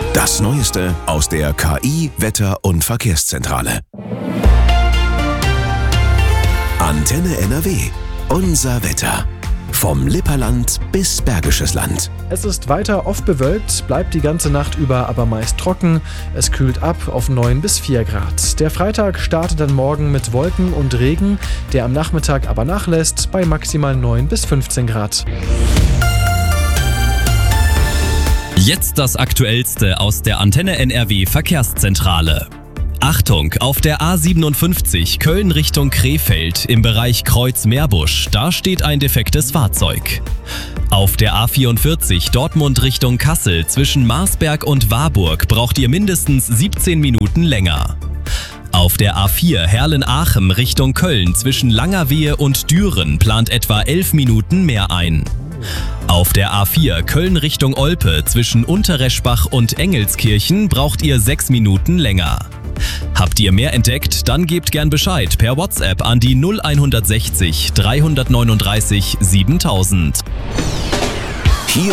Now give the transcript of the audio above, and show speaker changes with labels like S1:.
S1: Das Neueste aus der KI, Wetter- und Verkehrszentrale. Antenne NRW. Unser Wetter. Vom Lipperland bis Bergisches Land.
S2: Es ist weiter oft bewölkt, bleibt die ganze Nacht über aber meist trocken. Es kühlt ab auf 9 bis 4 Grad. Der Freitag startet dann morgen mit Wolken und Regen, der am Nachmittag aber nachlässt bei maximal 9 bis 15 Grad.
S3: Jetzt das Aktuellste aus der Antenne NRW Verkehrszentrale. Achtung, auf der A57 Köln Richtung Krefeld im Bereich Kreuz-Meerbusch, da steht ein defektes Fahrzeug. Auf der A44 Dortmund Richtung Kassel zwischen Marsberg und Warburg braucht ihr mindestens 17 Minuten länger. Auf der A4 Herlen-Aachen Richtung Köln zwischen Langerwehe und Düren plant etwa 11 Minuten mehr ein. Auf der A4 Köln Richtung Olpe zwischen Unterreschbach und Engelskirchen braucht ihr 6 Minuten länger. Habt ihr mehr entdeckt? Dann gebt gern Bescheid per WhatsApp an die 0160 339 7000.